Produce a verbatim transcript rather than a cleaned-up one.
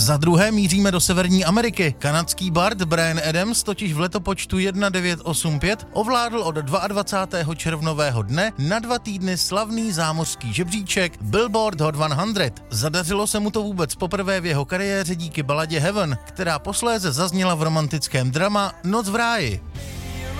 Za druhé míříme do Severní Ameriky. Kanadský bard Bryan Adams totiž v letopočtu devatenáct set osmdesát pět ovládl od dvacátého druhého červnového dne na dva týdny slavný zámořský žebříček Billboard Hot sto. Zadařilo se mu to vůbec poprvé v jeho kariéře díky baladě Heaven, která posléze zazněla v romantickém drama Noc v ráji.